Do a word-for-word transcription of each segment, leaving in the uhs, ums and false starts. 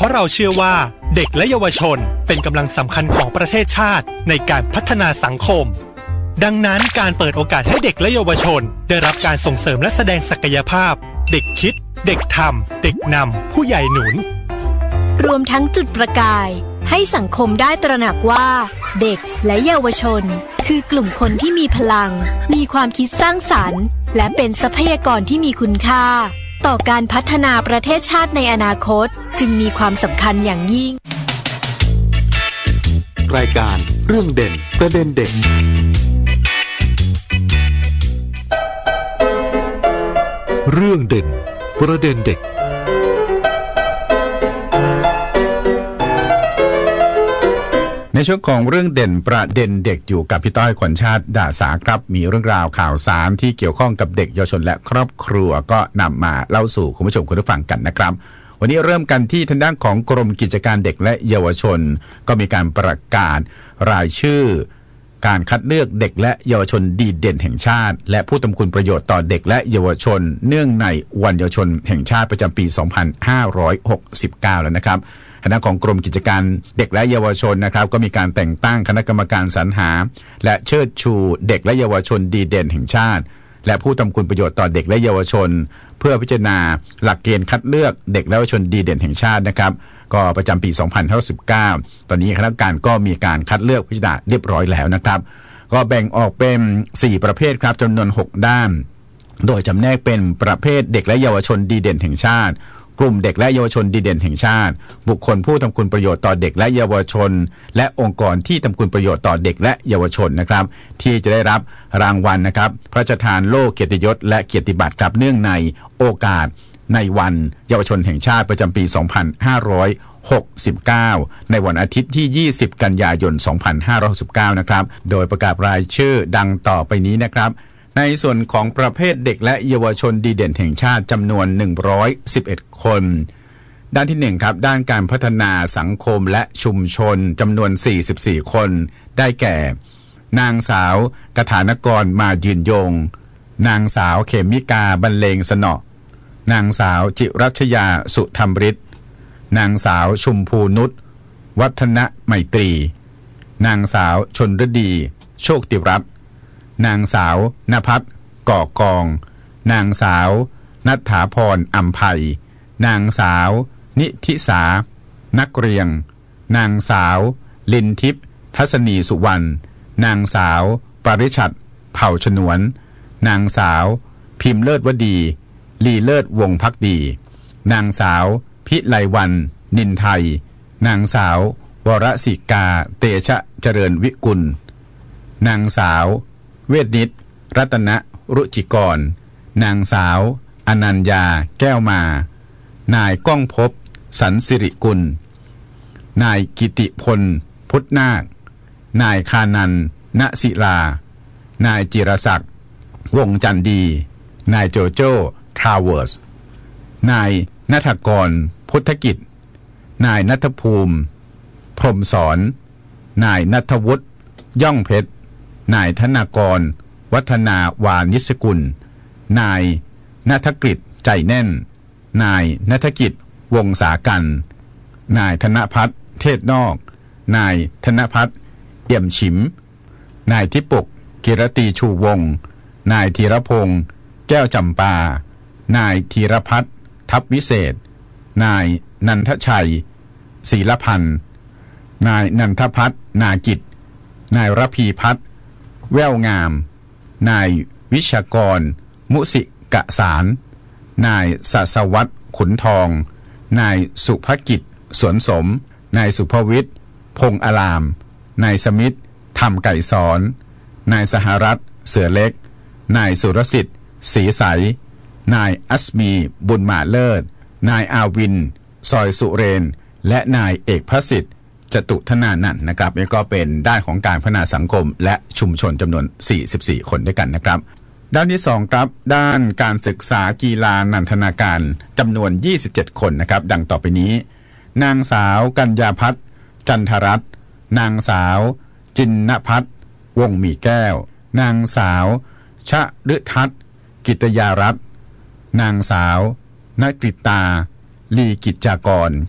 ราะเราเชื่อว่าเด็กและเยาวชนเป็นกำลังสำคัญของประเทศชาติในการพัฒนาสังคมดังนั้นการเปิดโอกาสให้เด็กและเยาวชนได้รับการส่งเสริมและแสดงศักยภาพเด็กคิดเด็กทำเด็กนำผู้ใหญ่หนุนรวมทั้งจุดประกายให้สังคมได้ตระหนักว่าเด็กและเยาวชนคือกลุ่มคนที่มีพลังมีความคิดสร้างสรรค์และเป็นทรัพยากรที่มีคุณค่าต่อการพัฒนาประเทศชาติในอนาคตจึงมีความสำคัญอย่างยิ่งรายการเรื่องเด่นประเด็นเด็กเรื่องเด่นประเด็นเด็กในช่วงของเรื่องเด่นประเด็นเด็กอยู่กับพี่ต้อยขวัญชาติด่าสาครับมีเรื่องราวข่าวสารที่เกี่ยวข้องกับเด็กเยาวชนและครอบครัวก็นำมาเล่าสู่คุณผู้ชมคุณผู้ฟังกันนะครับวันนี้เริ่มกันที่ทางด้านของกรมกิจการเด็กและเยาวชนก็มีการประกาศรายชื่อการคัดเลือกเด็กและเยาวชนดีเด่นแห่งชาติและผู้ทำคุณประโยชน์ต่อเด็กและเยาวชนเนื่องในวันเยาวชนแห่งชาติประจำปีสองพันห้าร้อยหกสิบเก้าแล้วนะครับคณะของกรมกิจการเด็กและเยาวชนนะครับก็มีการแต่งตั้งคณะกรรมการสรรหาและเชิดชูเด็กและเยาวชนดีเด่นแห่งชาติและผู้ทำคุณประโยชน์ต่อเด็กและเยาวชนเพื่อพิจารณาหลักเกณฑ์คัดเลือกเด็กและเยาวชนดีเด่นแห่งชาตินะครับก็ประจำปีสองพันห้าร้อยสิบเก้าตอนนี้คณะกรรมการก็มีการคัดเลือกพิจารณาเรียบร้อยแล้วนะครับก็แบ่งออกเป็นสี่ประเภทครับจำนวนหกด้านโดยจำแนกเป็นประเภทเด็กและเยาวชนดีเด่นแห่งชาติกลุ่มเด็กและเยาวชนดีเด่นแห่งชาติบุคคลผู้ทำคุณประโยชน์ต่อเด็กและเยาวชนและองค์กรที่ทำคุณประโยชน์ต่อเด็กและเยาวชนนะครับที่จะได้รับรางวัลนะครับพระราชทานโล่เกียรติยศและเกียรติบัตรครับเนื่องในโอกาสในวันเยาวชนแห่งชาติประจำปีสองพันห้าร้อยหกสิบเก้าในวันอาทิตย์ที่ยี่สิบกันยายนสองพันห้าร้อยหกสิบเก้านะครับโดยประกาศรายชื่อดังต่อไปนี้นะครับในส่วนของประเภทเด็กและเยาวชนดีเด่นแห่งชาติจำนวนหนึ่งร้อยสิบเอ็ดคนด้านที่หนึ่งครับด้านการพัฒนาสังคมและชุมชนจำนวนสี่สิบสี่คนได้แก่นางสาวกฐานกรมายืนยงนางสาวเขมิกาบรรเลงสนอนางสาวจิรัชยาสุธรรมฤทธิ์นางสาวชุมพูนุชวัฒนไมตรีนางสาวชนฤดีโชคติรัตน์นางสาวนภัสก่อกองนางสาวณัฐาพรอำไพนางสาวนิธิสานักเรียงนางสาวลินทิพย์ทัศนีสุวรรณนางสาวปริชัดเผ่าฉนวนนางสาวพิมพ์เลิศวดีลีเลิศวงภักดีนางสาวพิไลวันนินไทยนางสาววรศิกาเตชะเจริญวิกุลนางสาวเวทนิตรัตนรุจิกรนางสาวอนัญญาแก้วมานายก้องภพสันสิริกุลนายกิติพลพุทธนาคน นายคานันณศิลานายจิรศักดิ์วงจันดีนายโจโจ้ทราเวิร์สนายณัฐกรพุทธกิจนายณัฐภูมิพรหมสอนนายณัฐวุฒิย่องเพชรนายธนากรวัฒนาวานิชกุลนายณัฐกฤษใจแน่นนายณัฐกิจวงศากันนายธนพัฒน์เทศนอกนายธนพัฒน์เอี่ยมฉิมนายทิปกกิรตีชูวงศ์นายธีรพงษ์แก้วจำปานายธีรพัฒน์ทัพวิเศษนายนันทชัยศีลพันธ์นายนันทพัฒน์นากิจนายรพีพัฒน์แววงามนายวิชากรมุสิกะสารนายศสวัตรขุนทองนายสุภกิจสวนสมนายสุภวิทย์พงษ์อลามนายสมิทธิ์ธรรมไก่สอนนายสหรัฐเสือเล็กนายสุรสิทธิ์ศรีใสนายอัสมีบุญมาเลิศนายอาวินซอยสุเรนและนายเอกพสิทธิ์จตุธนานันท์นะครับนี่ก็เป็นด้านของการพัฒนาสังคมและชุมชนจำนวนสี่สิบสี่คนด้วยกันนะครับด้านที่สองครับด้านการศึกษากีฬานันทนาการจำนวนยี่สิบเจ็ดคนนะครับดังต่อไปนี้นางสาวกัญญาพัฒน์จันทรัตน์นางสาวจินนภัทรวงศ์มีแก้วนางสาวชฤทัศน์กิตยารัตน์นางสาวนกฤตาลีกิจจากร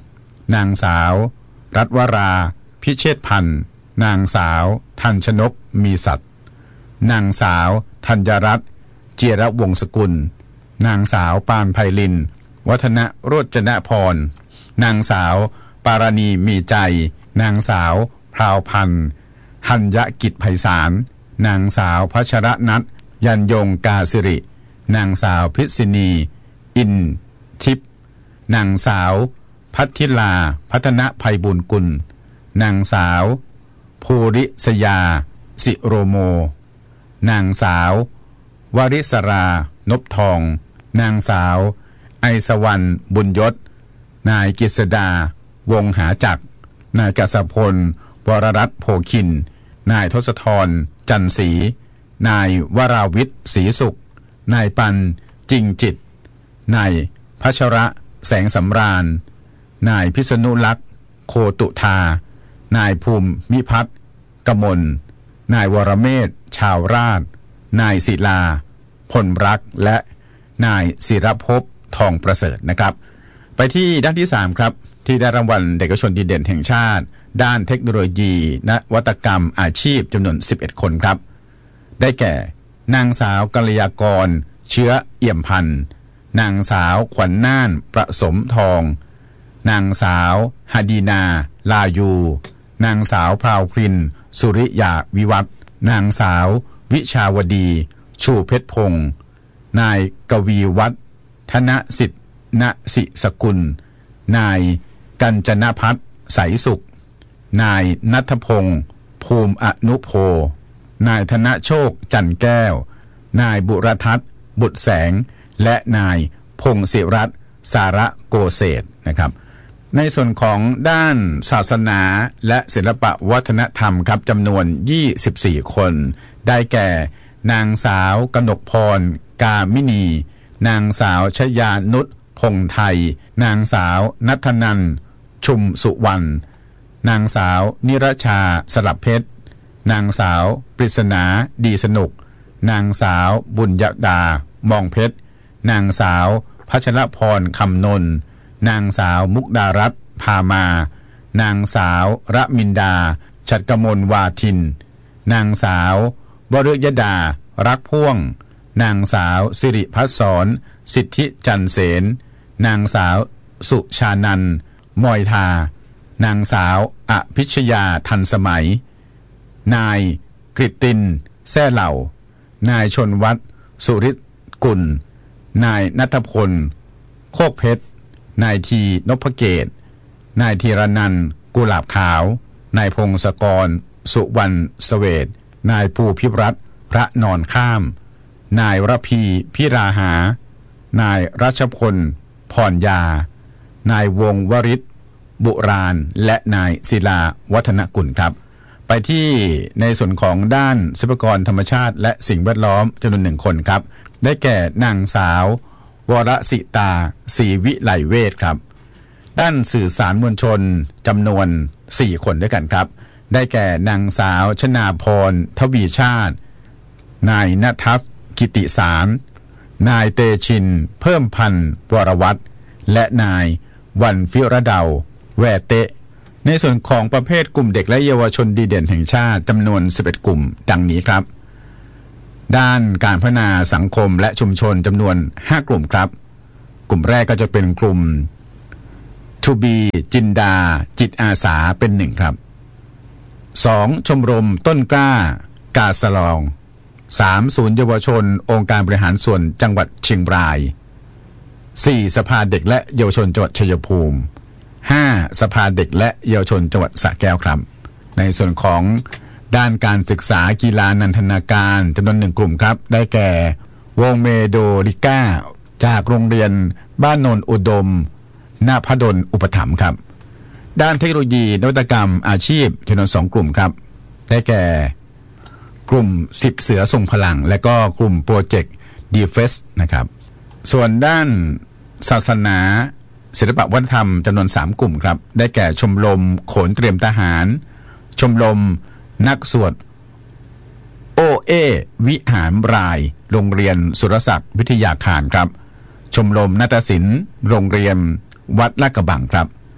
นางสาวรัตวราพิเชษพันธ์นางสาวทันชนกมีสัตย์นางสาวธัญรัตน์เจียรวงศ์สกุลนางสาวปานไพลินวัฒนโรจนพรนางสาวปารณีมีใจนางสาวพราวพันธ์หัญญกิจไพศาลนางสาวพัชรนัทยันยงกาสิรินางสาวพิษิณีอินทิพย์นางสาวพัทธิลาพัฒนภัยบุญกุลนางสาวภูริศยาสิโรโมนางสาววริศรานพทองนางสาวไอสวรรณบุญยศนายกฤษดาวงหาจักรนายกษพลวรรัตน์โพคินนายทศธรจันศรีนายวราวิทย์ศรีสุขนายปันจริงจิตนายพัชระแสงสำราญนายพิษณุลักษณ์โคตุธานายภูมิมิพัฒน์กมลนายวรเมศชาวราชนายศิลาพลรักและนายศิรภพทองประเสริฐนะครับไปที่ด้านที่สามครับที่ได้รางวัลเด็กเยาวชนดีเด่นแห่งชาติด้านเทคโนโลยีนวัตกรรมอาชีพจำนวนสิบเอ็ดคนครับได้แก่นางสาวกัลยากรเชื้อเอี่ยมพันธ์นางสาวขวัญน่านประสมทองนางสาวฮาดีนาลายูนางสาวพราวพรินสุริยาวิวัฒน์นางสาววิชาวดีชูเพชรพงศ์นายกวีวัฒน์ธนสิทธิ์ณสิสกุลนายกัญจนภัทรใสสุขนายณัฐพงศ์ภูมิอนุโพนายธนโชคจันแก้วนายบุรทัศน์บุตรแสงและนายพงศิรัตน์สาระโกเศษนะครับในส่วนของด้านศาสนาและศิลปวัฒนธรรมครับจำนวนยี่สิบสี่คนได้แก่นางสาวกนกพรกามินีนางสาวชยานุชพงไทยนางสาวณัฐนันท์ชุมสุวรรณนางสาวนิรชาสลับเพชรนางสาวปริศนาดีสนุกนางสาวบุญยดามองเพชรนางสาวพัชรพรคำนนนางสาวมุกดารัตน์พามานางสาวระมินดาฉัตรกมลวาทินนางสาววฤยดารักพ่วงนางสาวสิริพัฒสรสิทธิจันเสนนางสาวสุชานันท์มอยทานางสาวอภิชยาทันสมัยนายกฤตินแซ่เหล่านายชนวัฒน์สุริกุลนายณัฐพลโคกเพชรนายทีนพเกตนายธีรนันท์กุหลาบขาวนายพงศกรสุวรรณเสวตนายภูพิรัตน์พระนอนข้ามนายระพีพิราหานายรัชพลพรยานายวงวริศบุราณและนายศิลาวัฒนกุลครับไปที่ในส่วนของด้านทรัพยากรธรรมชาติและสิ่งแวดล้อมจำนวนหนึ่งคนครับได้แก่นางสาววรสิตาศรีวิไลเวชครับด้านสื่อสารมวลชนจำนวนสี่คนด้วยกันครับได้แก่นางสาวชนาพรทวีชาตินายณทัศน์กิติสารนายเตชินเพิ่มพันธ์วรวัฒน์และนายวันฟิรดาวแวเตะในส่วนของประเภทกลุ่มเด็กและเยาวชนดีเด่นแห่งชาติจำนวนสิบเอ็ดกลุ่มดังนี้ครับด้านการพัฒนาสังคมและชุมชนจำนวนห้ากลุ่มครับกลุ่มแรกก็จะเป็นกลุ่มทูบีจินดาจิตอาสาเป็นหนึ่งครับสองชมรมต้นกล้ากาสลองสามศูนย์เยาวชนองค์การบริหารส่วนจังหวัดเชียงรายสี่สภาเด็กและเยาวชนจังหวัดชัยภูมิห้าสภาเด็กและเยาวชนจังหวัดสระแก้วครับในส่วนของด้านการศึกษากีฬานันทนาการจำนวนหนึ่งกลุ่มครับได้แก่วงเมโดริก้าจากโรงเรียนบ้านโนนอุดมนาพดลอุปถัมภ์ครับด้านเทคโนโลยีนวัตกรรมอาชีพจำนวนสองกลุ่มครับได้แก่กลุ่มสิบเสือทรงพลังและก็กลุ่มโปรเจกต์ดีเฟสนะครับส่วนด้านศาสนาศิลปวัฒนธรรมจำนวนสามกลุ่มครับได้แก่ชมรมโขนเตรียมทหารชมรมนักสวดโอเอวิหารรายโรงเรียนสุรศักดิ์วิทยาคารครับชมรมนาฏศิลป์โรงเรียนวัดลาดกระบังครับ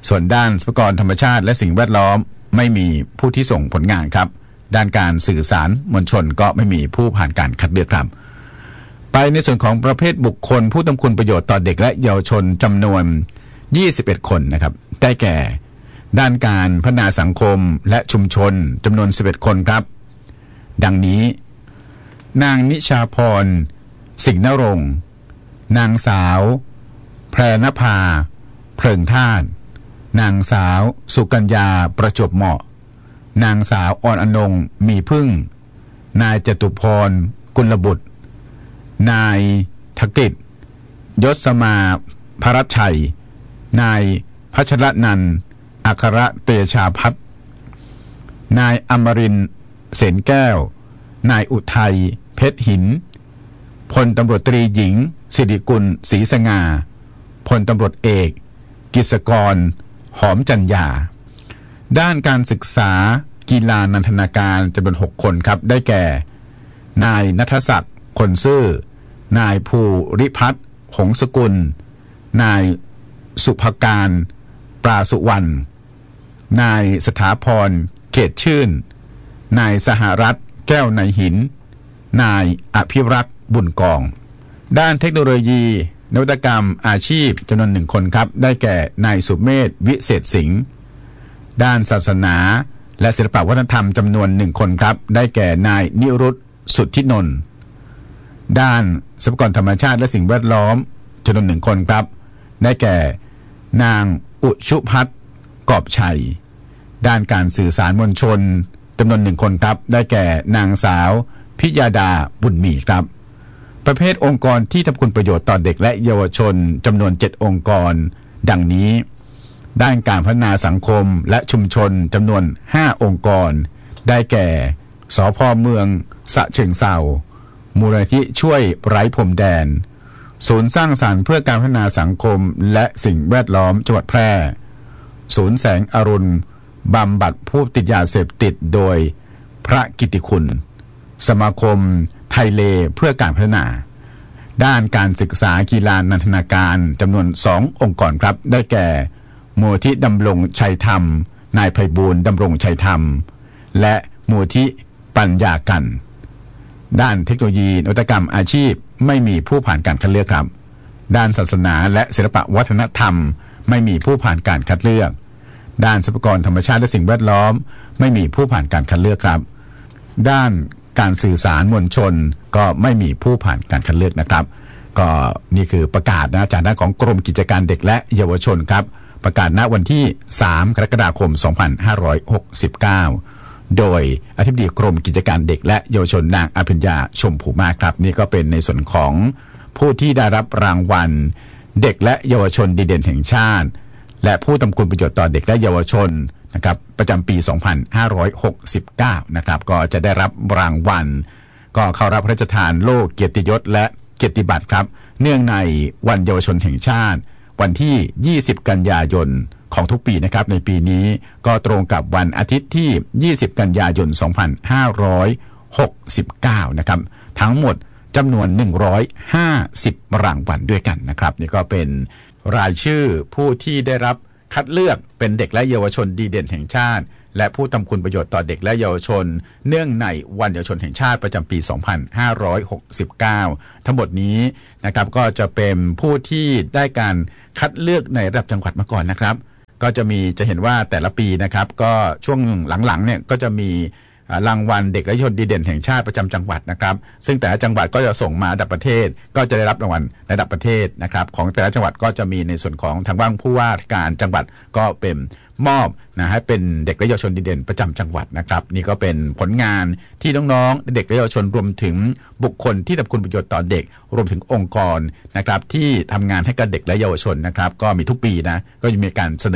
ส่วนด้านทรัพยากรธรรมชาติและสิ่งแวดล้อมไม่มีผู้ที่ส่งผลงานครับด้านการสื่อสารมวลชนก็ไม่มีผู้ผ่านการคัดเลือกครับไปในส่วนของประเภทบุคคลผู้ทำคุณประโยชน์ต่อเด็กและเยาวชนจำนวนยี่สิบเอ็ดคนนะครับได้แก่ด้านการพัฒนาสังคมและชุมชนจำนวนสิบเอ็ดคนครับดังนี้นางนิชาพรสิงห์นรงค์นางสาวแพรณภาเพลิงธาตุนางสาวสุกัญญาประจวบเหมาะนางสาวอ่อนอนงมีพึ่งนายจตุพรกุลบุตรนายธกิจยศมาพรัชชัยนายพัชรนันท์อัครเตชาพัฒน์นายอมรินทร์เสนแก้วนายอุทัยเพชรหินพลตำรวจตรีหญิงสิริกุลศรีสง่าพลตำรวจเอกกิษกรหอมจันยาด้านการศึกษากีฬานันทนาการจำนวนหกคนครับได้แก่นายณัฐศักดิ์คนซื่อนายภูริพัฒน์หงสกุลนายสุภการปราสุวรรณนายสถาพรเกตชื่นนายสหรัฐแก้วในหินนายอภิรักษ์บุญกองด้านเทคโนโลยีนวัตกรรมอาชีพจำนวนหนึ่งคนครับได้แก่นายสุเมธวิเศษสิงห์ด้านศาสนาและศิลปวัฒนธรรมจำนวนหนึ่งคนครับได้แก่นายนิรุตสุทธินนท์ด้านทรัพยากรธรรมชาติและสิ่งแวดล้อมจำนวนหนึ่งคนครับได้แก่นางอุชุพัฒน์กอบชัยด้านการสื่อสารมวลชนจำนวนหนึ่งคนครับได้แก่นางสาวพิยาดาบุญมีครับประเภทองค์กรที่ทำคุณประโยชน์ต่อเด็กและเยาวชนจำนวนเจ็ดองค์กรดังนี้ด้านการพัฒนาสังคมและชุมชนจำนวนห้าองค์กรได้แก่สภ.เมืองฉะเชิงเทรามูลนิธิช่วยไร้พรมแดนศูนย์สร้างสรรค์เพื่อการพัฒนาสังคมและสิ่งแวดล้อมจังหวัดแพร่ศูนย์แสงอรุณบำบัดผู้ติดยาเสพติดโดยพระกิตติคุณสมาคมไทยเลเพื่อการพัฒนาด้านการศึกษากีฬานันทนาการจำนวนสององค์กรครับได้แก่มูลที่ดำรงชัยธรรมนายไพบูลย์ดำรงชัยธรรมและมูลที่ปัญญากันด้านเทคโนโลยีนวัตกรรมอาชีพไม่มีผู้ผ่านการคัดเลือกครับด้านศาสนาและศิลปวัฒนธรรมไม่มีผู้ผ่านการคัดเลือกด้านทรัพยากรธรรมชาติและสิ่งแวดล้อมไม่มีผู้ผ่านการคัดเลือกครับด้านการสื่อสารมวลชนก็ไม่มีผู้ผ่านการคัดเลือกนะครับก็นี่คือประกาศนะจากด้านของกรมกิจการเด็กและเยาวชนครับประกาศณวันที่สามกรกฎาคมสองพันห้าร้อยหกสิบเก้าโดยอธิบดีกรมกิจการเด็กและเยาวชนนางอภิญญาชมพูมากครับนี่ก็เป็นในส่วนของผู้ที่ได้รับรางวัลเด็กและเยาวชนดีเด่นแห่งชาติและผู้ทำคุณประโยชน์ต่อเด็กและเยาวชนนะครับประจำปีสองพันห้าร้อยหกสิบเก้านะครับก็จะได้รับรางวัลก็เข้ารับพระราชทานโล่เกียรติยศและเกียรติบัตรครับเนื่องในวันเยาวชนแห่งชาติวันที่ยี่สิบกันยายนของทุกปีนะครับในปีนี้ก็ตรงกับวันอาทิตย์ที่ยี่สิบกันยายนสองพันห้าร้อยหกสิบเก้านะครับทั้งหมดจำนวนหนึ่งร้อยห้าสิบรางวัลด้วยกันนะครับนี่ก็เป็นรายชื่อผู้ที่ได้รับคัดเลือกเป็นเด็กและเยาวชนดีเด่นแห่งชาติและผู้ทำคุณประโยชน์ต่อเด็กและเยาวชนเนื่องในวันเยาวชนแห่งชาติประจำปีสองพันห้าร้อยหกสิบเก้าทั้งหมดนี้นะครับก็จะเป็นผู้ที่ได้การคัดเลือกในระดับจังหวัดมาก่อนนะครับก็จะมีจะเห็นว่าแต่ละปีนะครับก็ช่วงหลังๆเนี่ยก็จะมีรางวัลเด็กและเยาวชนดีเด่นแห่งชาติประจำจังหวัดนะครับซึ่งแต่ละจังหวัดก็จะส่งมาระดับประเทศก็จะได้รับรางวัลระดับประเทศนะครับของแต่ละจังหวัดก็จะมีในส่วนของทางบ้างผู้ว่าการจังหวัดก็เป็นมอบนะให้เป็นเด็กและเยาวชนดีเด่นประจำจังหวัดนะครับนี่ก็เป็นผลงานที่น้องๆเด็กและเยาวชนรวมถึงบุคคลที่ทำคุณประโยชน์ต่อเด็กรวมถึงองค์กรนะครับที่ทำงานให้กับเด็กและเยาวชนนะครับก็มีทุกปีนะก็จะมีการเสนอ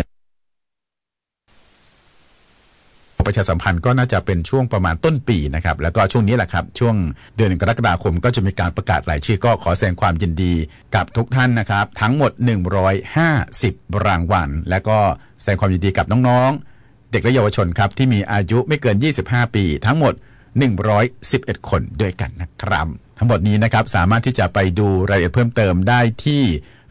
ประชาสัมพันธ์ก็น่าจะเป็นช่วงประมาณต้นปีนะครับแล้วก็ช่วงนี้แหละครับช่วงเดือนกรกฎาคมก็จะมีการประกาศรายชื่อก็ขอแสดงความยินดีกับทุกท่านนะครับทั้งหมดหนึ่งร้อยห้าสิบรางวัลและก็แสดงความยินดีกับน้องๆเด็กและเยาวชนครับที่มีอายุไม่เกินยี่สิบห้าปีทั้งหมดหนึ่งร้อยสิบเอ็ดคนด้วยกันนะครับทั้งหมดนี้นะครับสามารถที่จะไปดูรายละเอียดเพิ่มเติมได้ที่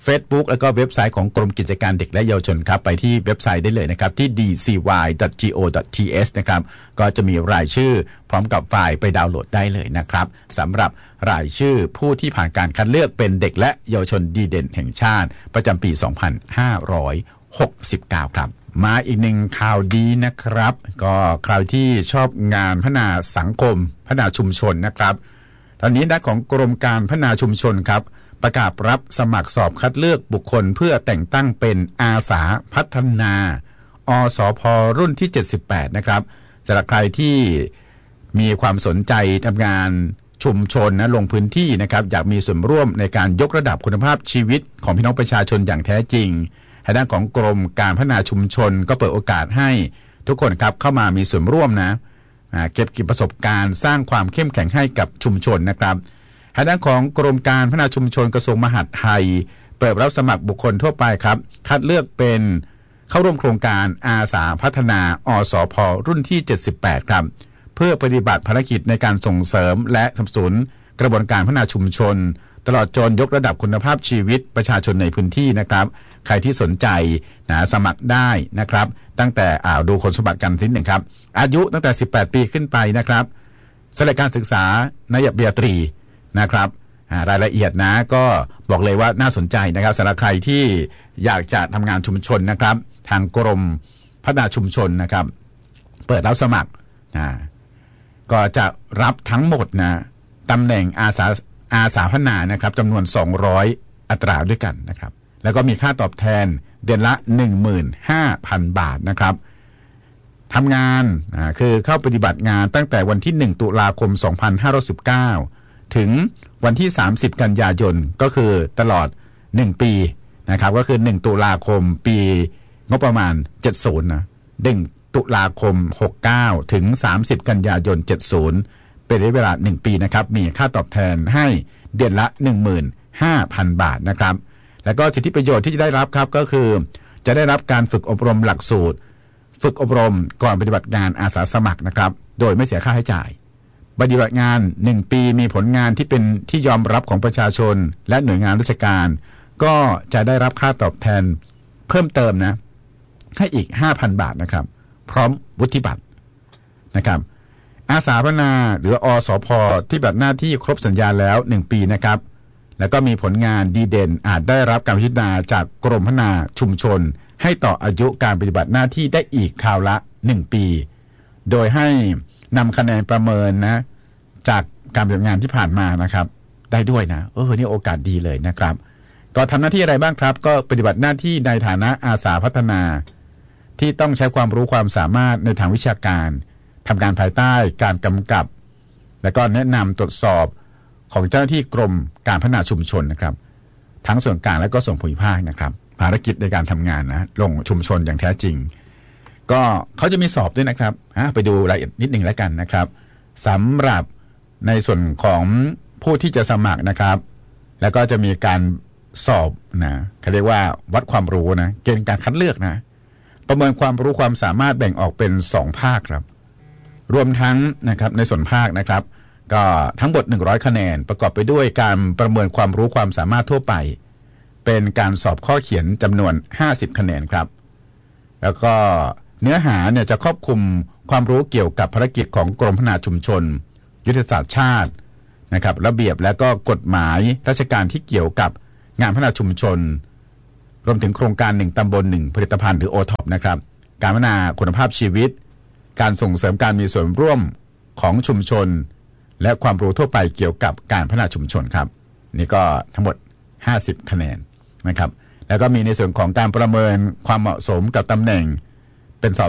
Facebook แล้วก็เว็บไซต์ของกรมกิจการเด็กและเยาวชนครับไปที่เว็บไซต์ได้เลยนะครับที่ ดี ซี วาย ดอท จี โอ ดอท ที เอส นะครับก็จะมีรายชื่อพร้อมกับไฟล์ไปดาวน์โหลดได้เลยนะครับสำหรับรายชื่อผู้ที่ผ่านการคัดเลือกเป็นเด็กและเยาวชนดีเด่นแห่งชาติประจำปี สองพันห้าร้อยหกสิบเก้า ครับมาอีกหนึ่งข่าวดีนะครับก็ใครที่ชอบงานพัฒนาสังคมพัฒนาชุมชนนะครับตอนนี้ด้านของกรมการพัฒนาชุมชนครับประกาศรับสมัครสอบคัดเลือกบุคคลเพื่อแต่งตั้งเป็นอาสาพัฒนาอสพ.รุ่นที่เจ็ดสิบแปดนะครับสำหรับใครที่มีความสนใจทำงานชุมชนนะลงพื้นที่นะครับอยากมีส่วนร่วมในการยกระดับคุณภาพชีวิตของพี่น้องประชาชนอย่างแท้จริงทางด้านของกรมการพัฒนาชุมชนก็เปิดโอกาสให้ทุกคนครับเข้ามามีส่วนร่วมนะเก็บเกี่ยวประสบการณ์สร้างความเข้มแข็งให้กับชุมชนนะครับทางด้านของกรมการพัฒนาชุมชนกระทรวงมหาดไทยเปิดรับสมัครบุคคลทั่วไปครับคัดเลือกเป็นเข้าร่วมโครงการอาสาพัฒนาอสพ.รุ่นที่เจ็ดสิบแปดครับเพื่อปฏิบัติภารกิจในการส่งเสริมและสนับสนุนกระบวนการพัฒนาชุมชนตลอดจนยกระดับคุณภาพชีวิตประชาชนในพื้นที่นะครับใครที่สนใจนะสมัครได้นะครับตั้งแต่อ่าดูคุณสมบัติกันทีหนึ่งครับอายุตั้งแต่สิบแปดปีขึ้นไปนะครับสำหรับการศึกษาในระดับปริญญาตรีนะครับรายละเอียดนะก็บอกเลยว่าน่าสนใจนะครับสำหรับใครที่อยากจะทำงานชุมชนนะครับทางกรมพัฒนาชุมชนนะครับเปิดรับสมัครนะก็จะรับทั้งหมดนะตำแหน่งอาสาอาสาพัฒนานะครับจำนวนสองร้อยอัตราด้วยกันนะครับแล้วก็มีค่าตอบแทนเดือนละ หนึ่งหมื่นห้าพัน บาทนะครับทำงานคือเข้าปฏิบัติงานตั้งแต่วันที่หนึ่งตุลาคมสองพันห้าร้อยสิบเก้าถึงวันที่สามสิบกันยายนก็คือตลอดหนึ่งปีนะครับก็คือหนึ่งตุลาคมปีงบประมาณเจ็ดสิบนะหนึ่งตุลาคมหกสิบเก้าถึงสามสิบกันยายนเจ็ดสิบเป็นระยะเวลาหนึ่งปีนะครับมีค่าตอบแทนให้เดือนละ หนึ่งหมื่นห้าพัน บาทนะครับแล้วก็สิทธิประโยชน์ที่จะได้รับครับก็คือจะได้รับการฝึกอบรมหลักสูตรฝึกอบรมก่อนปฏิบัติงานอาสาสมัครนะครับโดยไม่เสียค่าใช้จ่ายปฏิบัติงานหนึ่งปีมีผลงานที่เป็นที่ยอมรับของประชาชนและหน่วยงานราชการก็จะได้รับค่าตอบแทนเพิ่มเติมนะให้อีก ห้าพัน บาทนะครับพร้อมวุฒิบัตรนะครับอาสาพัฒนาหรืออสพ.ที่ปฏิบัติหน้าที่ครบสัญญาแล้วหนึ่งปีนะครับแล้วก็มีผลงานดีเด่นอาจได้รับการพิจารณาจากกรมพัฒนาชุมชนให้ต่ออายุการปฏิบัติหน้าที่ได้อีกคราวละหนึ่งปีโดยให้นำคะแนนประเมินนะจากการปฏิบัติงานที่ผ่านมานะครับได้ด้วยนะเออนี่โอกาสดีเลยนะครับก็ทำหน้าที่อะไรบ้างครับก็ปฏิบัติหน้าที่ในฐานะอาสาพัฒนาที่ต้องใช้ความรู้ความสามารถในทางวิชาการทำการภายใต้การกำกับและก็แนะนำตรวจสอบของเจ้าหน้าที่กรมการพัฒนาชุมชนนะครับทั้งส่วนกลางและก็ส่วนภูมิภาคนะครับภารกิจในการทำงานนะลงชุมชนอย่างแท้จริงก็เขาจะมีสอบด้วยนะครับไปดูรายละเอียดนิดหนึ่งแล้วกันนะครับสำหรับในส่วนของผู้ที่จะสมัครนะครับแล้วก็จะมีการสอบนะเขาเรียกว่าวัดความรู้นะเกณฑ์การคัดเลือกนะประเมินความรู้ความสามารถแบ่งออกเป็นสองภาคครับรวมทั้งนะครับในส่วนภาคนะครับก็ทั้งหมดหนึ่งร้อยคะแนนประกอบไปด้วยการประเมินความรู้ความสามารถทั่วไปเป็นการสอบข้อเขียนจำนวนห้าสิบคะแนนครับแล้วก็เนื้อหาเนี่ยจะครอบคลุมความรู้เกี่ยวกับภารกิจของกรมพัฒนาชุมชนยุทธศาสตร์ชาตินะครับระเบียบและก็กฎหมายราชการที่เกี่ยวกับงานพัฒนาชุมชนรวมถึงโครงการหนึ่งตำบลหนึ่งผลิตภัณฑ์หรือ โอ ท็อป นะครับการพัฒนาคุณภาพชีวิตการส่งเสริมการมีส่วนร่วมของชุมชนและความรู้ทั่วไปเกี่ยวกับการพัฒนาชุมชนครับนี่ก็ทั้งหมดห้าสิบคะแนนนะครับแล้วก็มีในส่วนของการประเมินความเหมาะสมกับตำแหน่งเป็นสอบ